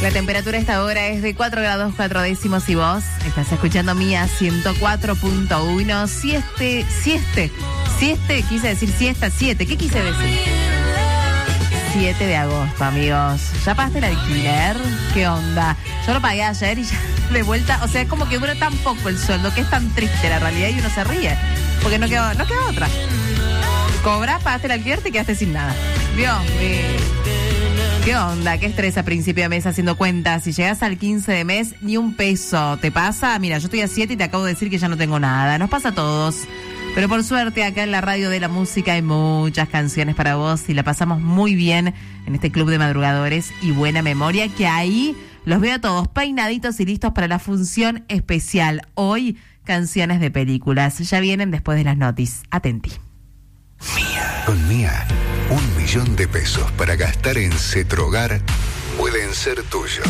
La temperatura a esta hora es de 4 grados 4 décimos y vos estás escuchando Mía 104.1. Quise decir siesta, 7. ¿Qué quise decir? 7 de agosto, amigos. ¿Ya pagaste el alquiler? ¿Qué onda? Yo lo pagué ayer y ya de vuelta, o sea, es como que dura tan poco el sueldo, que es tan triste la realidad y uno se ríe, porque no queda otra. Cobras, pagaste el alquiler, te quedaste sin nada. Dios mío. ¿Qué onda? ¿Qué estrés a principio de mes haciendo cuentas? Si llegas al 15 de mes, ni un peso te pasa. Mira, yo estoy a 7 y te acabo de decir que ya no tengo nada. Nos pasa a todos. Pero por suerte, acá en la radio de la música hay muchas canciones para vos y la pasamos muy bien en este club de madrugadores y buena memoria, que ahí los veo a todos peinaditos y listos para la función especial. Hoy, canciones de películas. Ya vienen después de las notis. Atenti. Mía. Con Mía, 1 millón de pesos para gastar en Cetrogar pueden ser tuyos.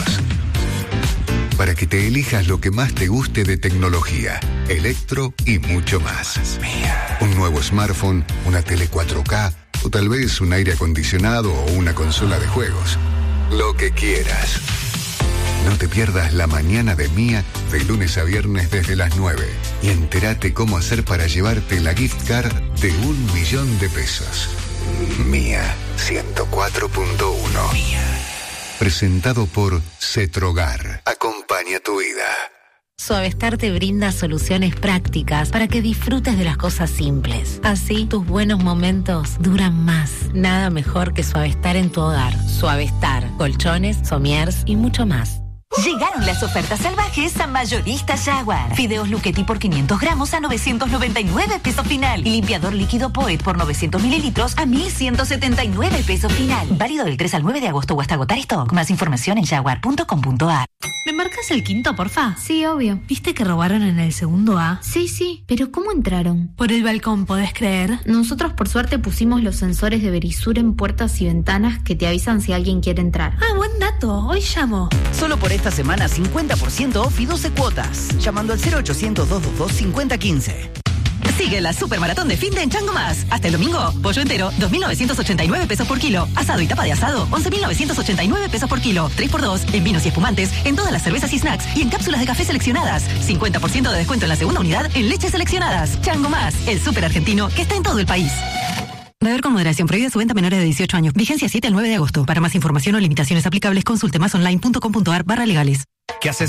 Para que te elijas lo que más te guste de tecnología, electro y mucho más. Mía. Un nuevo smartphone, una tele 4K o tal vez un aire acondicionado o una consola de juegos. Lo que quieras. No te pierdas la mañana de Mía de lunes a viernes desde las 9 y entérate cómo hacer para llevarte la gift card de 1 millón de pesos. Mía 104.1. Mía. Presentado por Cetrogar. Acompaña tu vida. Suavestar te brinda soluciones prácticas para que disfrutes de las cosas simples. Así, tus buenos momentos duran más. Nada mejor que Suavestar en tu hogar. Suavestar, colchones, somiers y mucho más. Llegaron las ofertas salvajes a Mayorista Jaguar. Fideos Luchetti por 500 gramos a 999 pesos final. Y limpiador líquido Poet por 900 mililitros a 1.179 pesos final. Válido del 3 al 9 de agosto o hasta agotar stock. Más información en jaguar.com.ar. ¿Me marcas el quinto, porfa? Sí, obvio. ¿Viste que robaron en el segundo A? Sí, pero ¿cómo entraron? Por el balcón, ¿podés creer? Nosotros por suerte pusimos los sensores de Verisur en puertas y ventanas que te avisan si alguien quiere entrar. Ah, buen dato. Hoy llamo. Solo por esta semana 50% off y 12 cuotas. Llamando al 0800-222-5015. Sigue la supermaratón de fin de en Chango Más. Hasta el domingo, pollo entero, 2.989 pesos por kilo. Asado y tapa de asado, 11.989 pesos por kilo. 3x2 en vinos y espumantes, en todas las cervezas y snacks y en cápsulas de café seleccionadas. 50% de descuento en la segunda unidad en leches seleccionadas. Chango Más, el súper argentino que está en todo el país. Beber con moderación. Prohibida su venta a menores de 18 años. Vigencia 7 al 9 de agosto. Para más información o limitaciones aplicables, consulte másonline.com.ar/legales. ¿Qué haces?